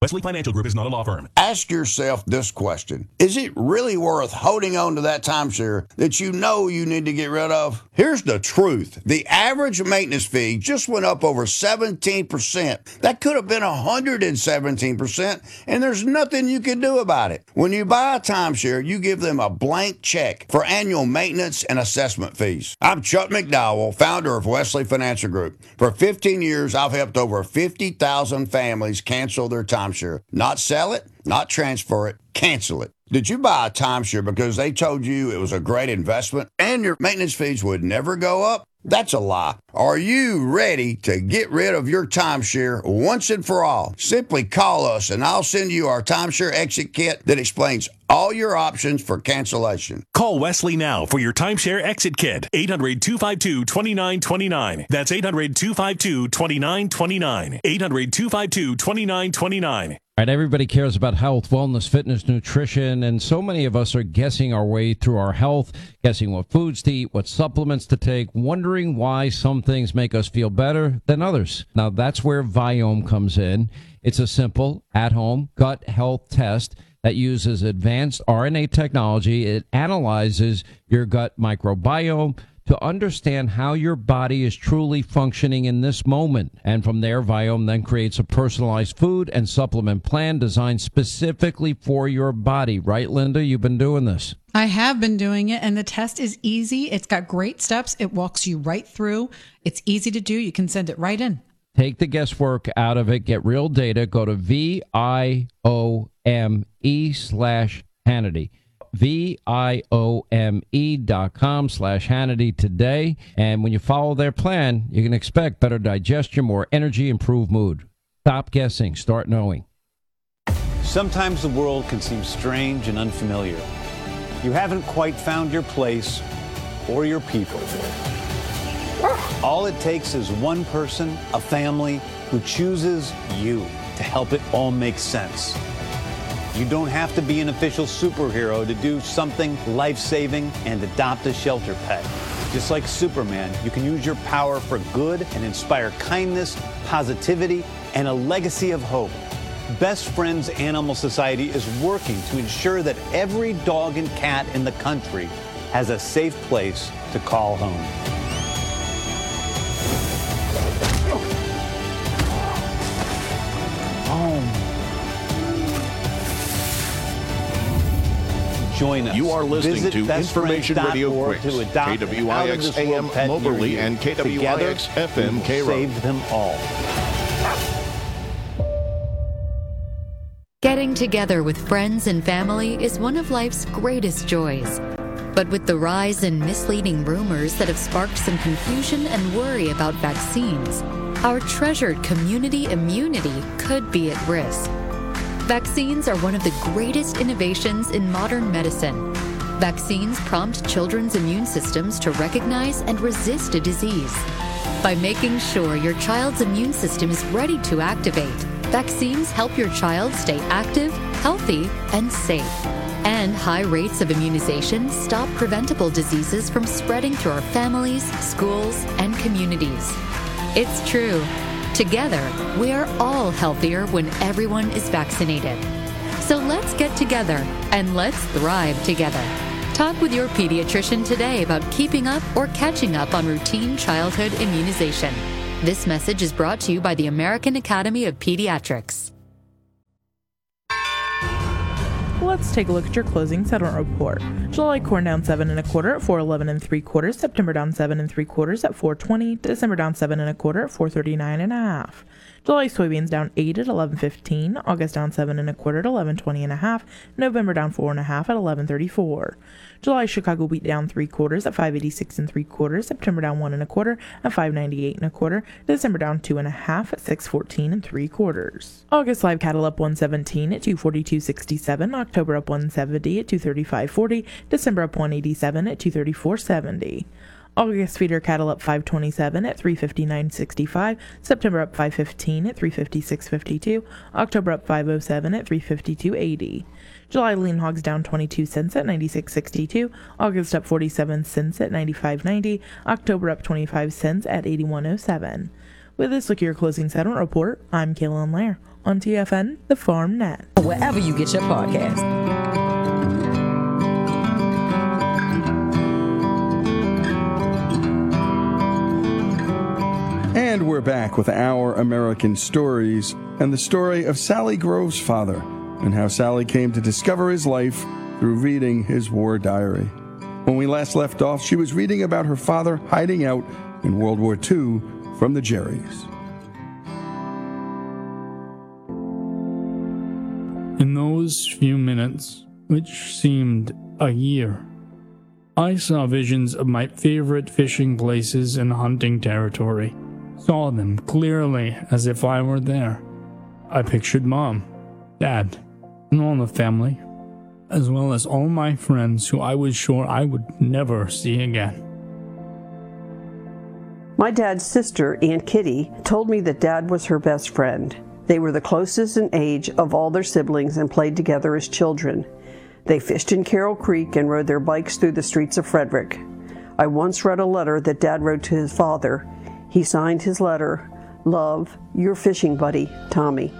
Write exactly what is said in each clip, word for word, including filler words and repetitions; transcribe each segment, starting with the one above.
Wesley Financial Group is not a law firm. Ask yourself this question. Is it really worth holding on to that timeshare that you know you need to get rid of? Here's the truth. The average maintenance fee just went up over seventeen percent. That could have been one hundred seventeen percent, and there's nothing you can do about it. When you buy a timeshare, you give them a blank check for annual maintenance and assessment fees. I'm Chuck McDowell, founder of Wesley Financial Group. For fifteen years, I've helped over fifty thousand families cancel their timeshare. Not sell it, not transfer it, cancel it. Did you buy a timeshare because they told you it was a great investment and your maintenance fees would never go up? That's a lie. Are you ready to get rid of your timeshare once and for all? Simply call us and I'll send you our timeshare exit kit that explains all your options for cancellation. Call Wesley now for your timeshare exit kit. eight hundred, two five two, two nine two nine. That's eight hundred, two five two, two nine two nine. eight hundred, two five two, two nine two nine. All right, everybody cares about health, wellness, fitness, nutrition, and so many of us are guessing our way through our health, guessing what foods to eat, what supplements to take, wondering why some things make us feel better than others. Now, that's where Viome comes in. It's a simple, at-home gut health test that uses advanced R N A technology. It analyzes your gut microbiome to understand how your body is truly functioning in this moment. And from there, Viome then creates a personalized food and supplement plan designed specifically for your body. Right, Linda? You've been doing this. I have been doing it, and the test is easy. It's got great steps. It walks you right through. It's easy to do. You can send it right in. Take the guesswork out of it. Get real data. Go to V I O M E slash Hannity. V I O M E dot com slash Hannity today. And when you follow their plan, you can expect better digestion, more energy, improved mood. Stop guessing. Start knowing. Sometimes the world can seem strange and unfamiliar. You haven't quite found your place or your people. All it takes is one person, a family, who chooses you to help it all make sense. You don't have to be an official superhero to do something life-saving and adopt a shelter pet. Just like Superman, you can use your power for good and inspire kindness, positivity, and a legacy of hope. Best Friends Animal Society is working to ensure that every dog and cat in the country has a safe place to call home. Home. Join us. You are listening Visit to Information Radio Quiz, to adopt K W I X A M Moberly and K W I X F M Cairo. Save them all. Getting together with friends and family is one of life's greatest joys. But with the rise in misleading rumors that have sparked some confusion and worry about vaccines, our treasured community immunity could be at risk. Vaccines are one of the greatest innovations in modern medicine. Vaccines prompt children's immune systems to recognize and resist a disease. By making sure your child's immune system is ready to activate, vaccines help your child stay active, healthy, and safe. And high rates of immunization stop preventable diseases from spreading through our families, schools, and communities. It's true. Together, we are all healthier when everyone is vaccinated. So let's get together and let's thrive together. Talk with your pediatrician today about keeping up or catching up on routine childhood immunization. This message is brought to you by the American Academy of Pediatrics. Let's take a look at your closing settlement report. July corn down seven and a quarter at four eleven and three quarters. September down seven and three quarters at four twenty. December down seven and a quarter at four thirty nine and a half. July soybeans down eight at eleven fifteen. August down seven and a quarter at eleven twenty and a half. November down four and a half at eleven thirty four. July Chicago wheat down three quarters at five eighty six and three quarters. September down one and a quarter at five ninety eight and a quarter. December down two and a half at six fourteen and three quarters. August live cattle up one seventeen at two forty two sixty seven. October up one seventy at two thirty five forty. December up one eighty seven at two thirty four seventy. August feeder cattle up five twenty-seven at three fifty-nine sixty-five. September up five fifteen at three fifty-six fifty-two. October up five oh seven at three fifty-two eighty. July lean hogs down twenty-two cents at ninety-six sixty-two. August up forty-seven cents at ninety-five ninety. October up twenty-five cents at eighty-one oh seven. With this Look at Your Closing Settlement report, I'm Kaylin Lair on T F N, the Farm Net. Wherever you get your podcast. And we're back with Our American Stories and the story of Sally Grove's father and how Sally came to discover his life through reading his war diary. When we last left off, she was reading about her father hiding out in World War Two from the Jerrys. In those few minutes, which seemed a year, I saw visions of my favorite fishing places and hunting territory. Saw them clearly as if I were there. I pictured Mom, Dad, and all the family, as well as all my friends who I was sure I would never see again. My dad's sister, Aunt Kitty, told me that Dad was her best friend. They were the closest in age of all their siblings and played together as children. They fished in Carroll Creek and rode their bikes through the streets of Frederick. I once read a letter that Dad wrote to his father. He signed his letter, "Love, your fishing buddy, Tommy."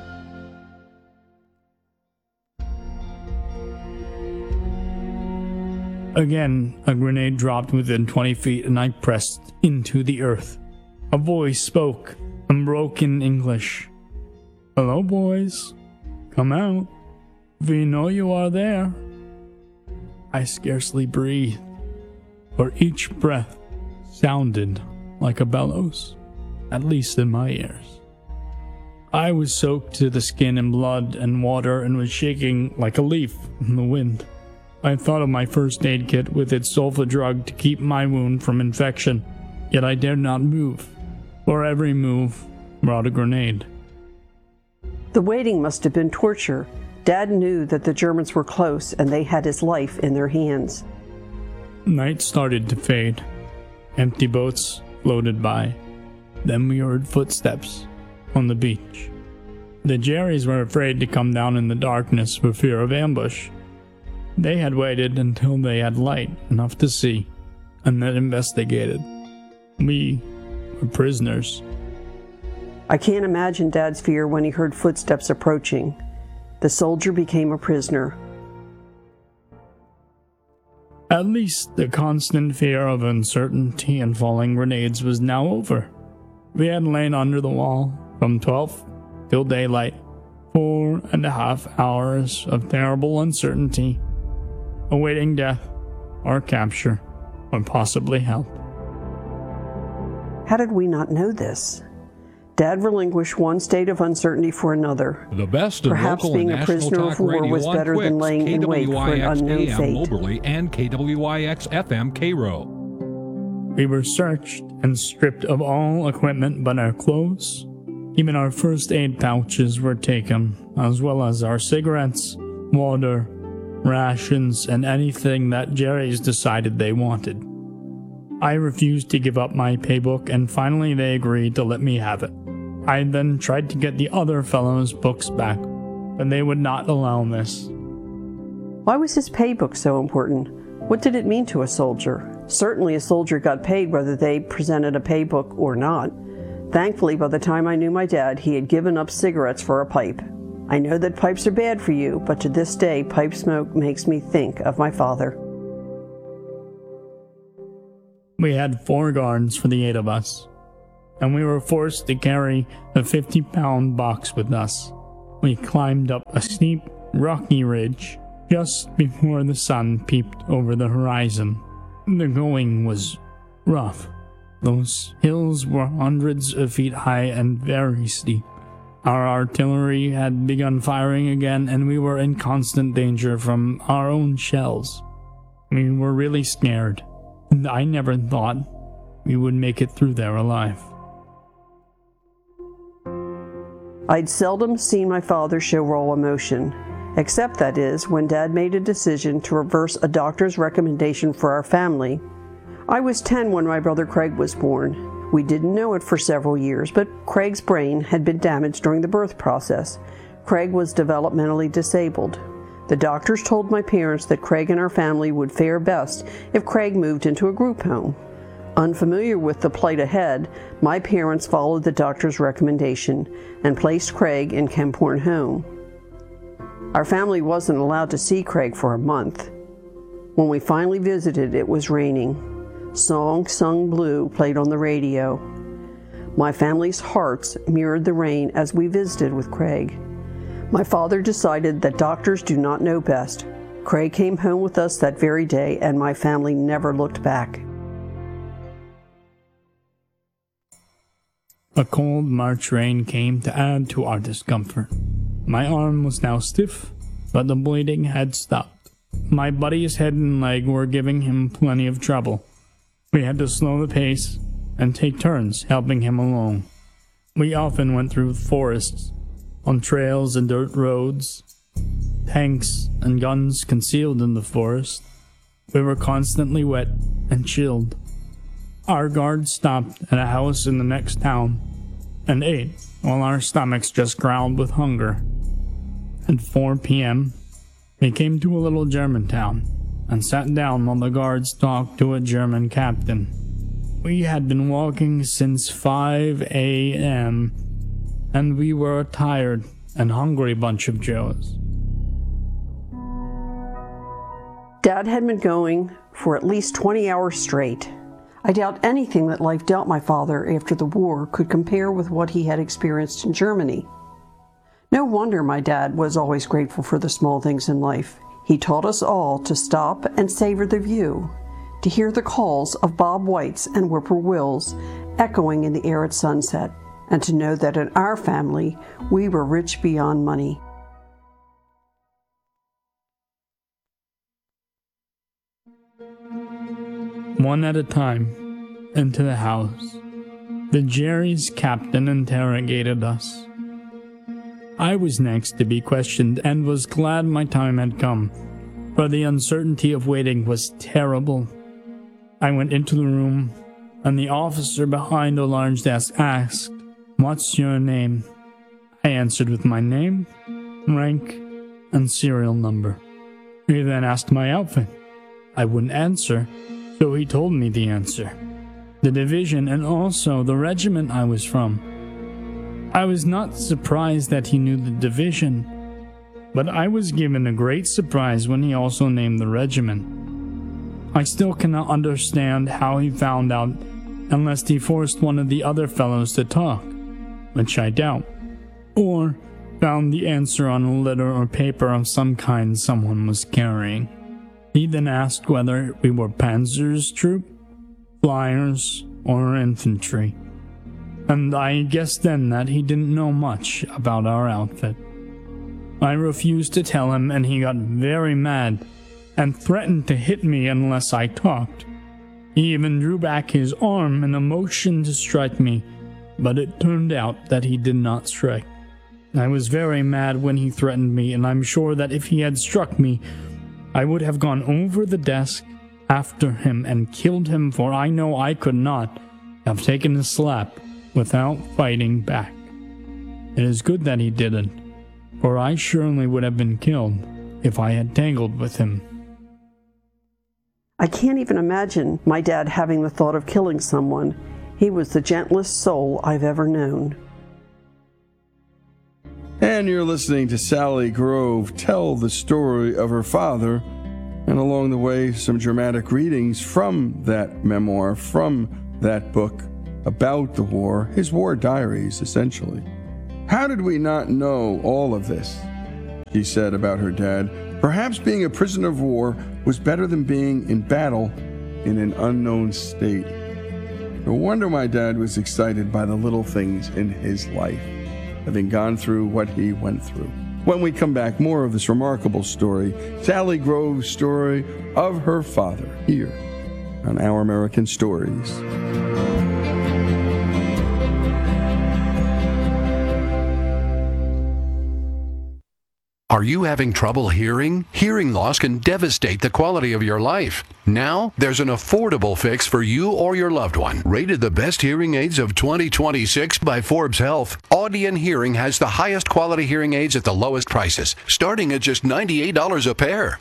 Again, a grenade dropped within twenty feet and I pressed into the earth. A voice spoke in broken English. "Hello, boys. Come out. We know you are there." I scarcely breathed, for each breath sounded like a bellows, at least in my ears. I was soaked to the skin in blood and water and was shaking like a leaf in the wind. I thought of my first aid kit with its sulfa drug to keep my wound from infection, yet I dared not move, for every move brought a grenade. The waiting must have been torture. Dad knew that the Germans were close and they had his life in their hands. Night started to fade. Empty boats floated by. Then we heard footsteps on the beach. The Jerrys were afraid to come down in the darkness for fear of ambush. They had waited until they had light enough to see, and then investigated. We were prisoners. I can't imagine Dad's fear when he heard footsteps approaching. The soldier became a prisoner. At least the constant fear of uncertainty and falling grenades was now over. We had lain under the wall from twelve till daylight, four and a half hours of terrible uncertainty, awaiting death or capture or possibly help. How did we not know this? Dad relinquished one state of uncertainty for another. The best in Perhaps local being and a prisoner of war was better Twix, than laying in wait for an unknown K W I X A M fate. Moberly and K W I X F M Cairo. We were searched and stripped of all equipment but our clothes. Even our first aid pouches were taken, as well as our cigarettes, water, rations, and anything that Jerry's decided they wanted. I refused to give up my paybook, and finally they agreed to let me have it. I then tried to get the other fellows' books back, but they would not allow this. Why was his paybook so important? What did it mean to a soldier? Certainly a soldier got paid whether they presented a paybook or not. Thankfully, by the time I knew my dad, he had given up cigarettes for a pipe. I know that pipes are bad for you, but to this day, pipe smoke makes me think of my father. We had four guards for the eight of us, and we were forced to carry a fifty-pound box with us. We climbed up a steep, rocky ridge just before the sun peeped over the horizon. The going was rough. Those hills were hundreds of feet high and very steep. Our artillery had begun firing again, and we were in constant danger from our own shells. We were really scared, and I never thought we would make it through there alive. I'd seldom seen my father show raw emotion, except that is, when Dad made a decision to reverse a doctor's recommendation for our family. I was ten when my brother Craig was born. We didn't know it for several years, but Craig's brain had been damaged during the birth process. Craig was developmentally disabled. The doctors told my parents that Craig and our family would fare best if Craig moved into a group home. Unfamiliar with the plight ahead, my parents followed the doctor's recommendation and placed Craig in Kempthorne Home. Our family wasn't allowed to see Craig for a month. When we finally visited, it was raining. Song Sung Blue played on the radio. My family's hearts mirrored the rain as we visited with Craig. My father decided that doctors do not know best. Craig came home with us that very day, and my family never looked back. A cold March rain came to add to our discomfort. My arm was now stiff, but the bleeding had stopped. My buddy's head and leg were giving him plenty of trouble. We had to slow the pace and take turns helping him along. We often went through forests, on trails and dirt roads, tanks and guns concealed in the forest. We were constantly wet and chilled. Our guard stopped at a house in the next town and ate while our stomachs just growled with hunger. At four p.m., we came to a little German town and sat down while the guards talked to a German captain. We had been walking since five a.m., and we were a tired and hungry bunch of Joes. Dad had been going for at least twenty hours straight. I doubt anything that life dealt my father after the war could compare with what he had experienced in Germany. No wonder my dad was always grateful for the small things in life. He taught us all to stop and savor the view, to hear the calls of Bob Whites and whippoorwills echoing in the air at sunset, and to know that in our family we were rich beyond money. One at a time, into the house, the Jerry's captain interrogated us. I was next to be questioned and was glad my time had come, for the uncertainty of waiting was terrible. I went into the room, and the officer behind a large desk asked, "What's your name?" I answered with my name, rank, and serial number. He then asked my outfit. I wouldn't answer, so he told me the answer, the division, and also the regiment I was from. I was not surprised that he knew the division, but I was given a great surprise when he also named the regiment. I still cannot understand how he found out unless he forced one of the other fellows to talk, which I doubt, or found the answer on a letter or paper of some kind someone was carrying. He then asked whether we were Panzer's troop, flyers, or infantry, and I guessed then that he didn't know much about our outfit. I refused to tell him, and he got very mad and threatened to hit me unless I talked. He even drew back his arm in a motion to strike me, but it turned out that he did not strike. I was very mad when he threatened me, and I'm sure that if he had struck me, I would have gone over the desk after him and killed him, for I know I could not have taken a slap without fighting back. It is good that he didn't, for I surely would have been killed if I had tangled with him. I can't even imagine my dad having the thought of killing someone. He was the gentlest soul I've ever known. And you're listening to Sally Grove tell the story of her father, and along the way, some dramatic readings from that memoir, from that book about the war, his war diaries, essentially. How did we not know all of this? She said about her dad. Perhaps being a prisoner of war was better than being in battle in an unknown state. No wonder my dad was excited by the little things in his life, having gone through what he went through. When we come back, more of this remarkable story, Sally Grove's story of her father, here on Our American Stories. Are you having trouble hearing? Hearing loss can devastate the quality of your life. Now, there's an affordable fix for you or your loved one. Rated the best hearing aids of twenty twenty-six by Forbes Health, Audien Hearing has the highest quality hearing aids at the lowest prices, starting at just ninety-eight dollars a pair. I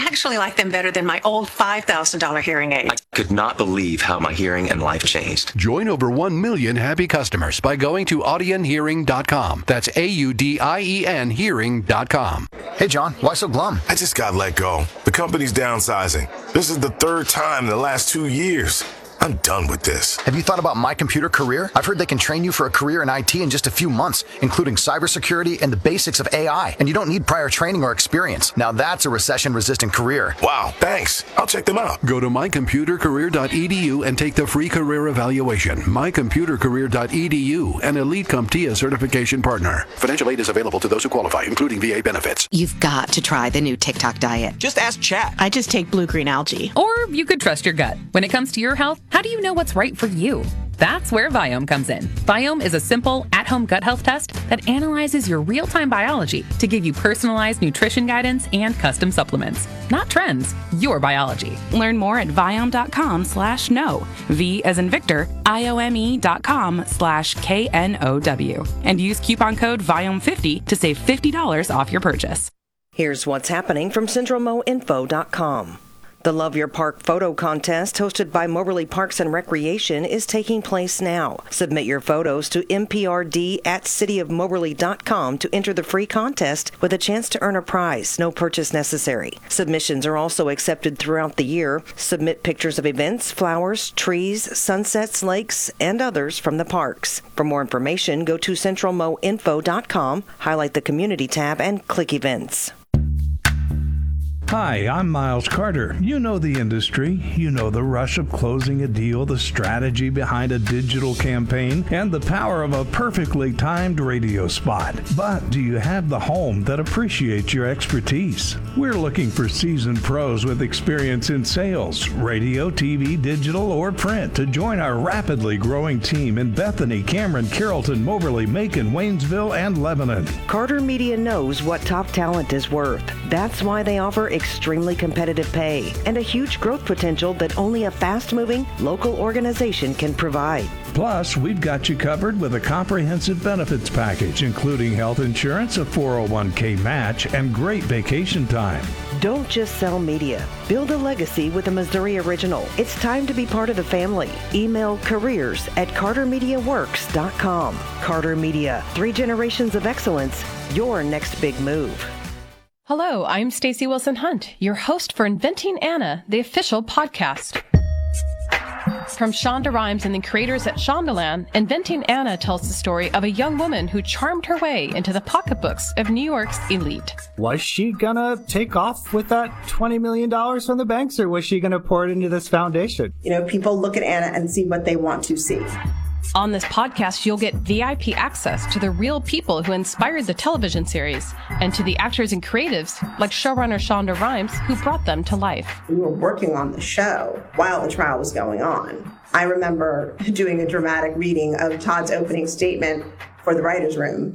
actually like them better than my old five thousand dollars hearing aid. I could not believe how my hearing and life changed. Join over one million happy customers by going to audien hearing dot com. That's A U D I E N hearing dot com. Hey, John, why so glum? I just got let go. The company's downsizing. This is the third time in the last two years. I'm done with this. Have you thought about My Computer Career? I've heard they can train you for a career in I T in just a few months, including cybersecurity and the basics of A I. And you don't need prior training or experience. Now that's a recession-resistant career. Wow, thanks. I'll check them out. Go to my computer career dot e d u and take the free career evaluation. my computer career dot e d u, an Elite CompTIA certification partner. Financial aid is available to those who qualify, including V A benefits. You've got to try the new TikTok diet. Just ask Chat. I just take blue-green algae. Or you could trust your gut. When it comes to your health, how do you know what's right for you? That's where Viome comes in. Viome is a simple, at-home gut health test that analyzes your real-time biology to give you personalized nutrition guidance and custom supplements. Not trends, your biology. Learn more at viome.com slash no. V as in Victor, I-O-M-E dot com slash K N O W. And use coupon code Viome fifty to save fifty dollars off your purchase. Here's what's happening from central mo info dot com. The Love Your Park photo contest hosted by Moberly Parks and Recreation is taking place now. Submit your photos to m p r d at city of moberly dot com to enter the free contest with a chance to earn a prize. No purchase necessary. Submissions are also accepted throughout the year. Submit pictures of events, flowers, trees, sunsets, lakes, and others from the parks. For more information, go to central mo info dot com, highlight the Community tab, and click Events. Hi, I'm Miles Carter. You know the industry. You know the rush of closing a deal, the strategy behind a digital campaign, and the power of a perfectly timed radio spot. But do you have the home that appreciates your expertise? We're looking for seasoned pros with experience in sales, radio, T V, digital, or print to join our rapidly growing team in Bethany, Cameron, Carrollton, Moberly, Macon, Waynesville, and Lebanon. Carter Media knows what top talent is worth. That's why they offer extremely competitive pay and a huge growth potential that only a fast-moving local organization can provide. Plus, we've got you covered with a comprehensive benefits package, including health insurance, a four oh one k match, and great vacation time. Don't just sell media. Build a legacy with a Missouri original. It's time to be part of the family. Email careers at carter media works dot com. Carter Media, three generations of excellence, your next big move. Hello, I'm Stacey Wilson Hunt, your host for Inventing Anna, the official podcast. From Shonda Rhimes and the creators at Shondaland, Inventing Anna tells the story of a young woman who charmed her way into the pocketbooks of New York's elite. Was she gonna take off with that twenty million dollars from the banks, or was she gonna pour it into this foundation? You know, people look at Anna and see what they want to see. On this podcast, you'll get V I P access to the real people who inspired the television series and to the actors and creatives like showrunner Shonda Rhimes who brought them to life. We were working on the show while the trial was going on. I remember doing a dramatic reading of Todd's opening statement for the writer's room.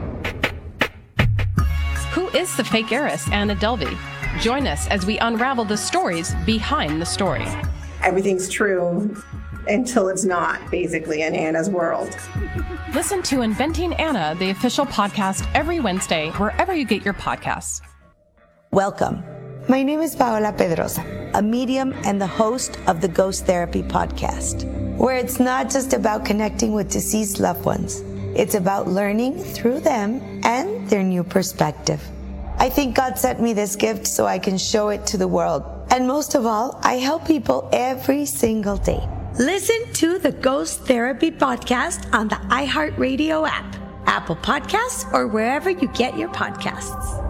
Who is the fake heiress, Anna Delvey? Join us as we unravel the stories behind the story. Everything's true until it's not, basically, in Anna's world. Listen to Inventing Anna, the official podcast, every Wednesday, wherever you get your podcasts. Welcome. My name is Paola Pedrosa, a medium and the host of the Ghost Therapy podcast, where it's not just about connecting with deceased loved ones. It's about learning through them and their new perspective. I think God sent me this gift so I can show it to the world. And most of all, I help people every single day. Listen to the Ghost Therapy podcast on the iHeartRadio app, Apple Podcasts, or wherever you get your podcasts.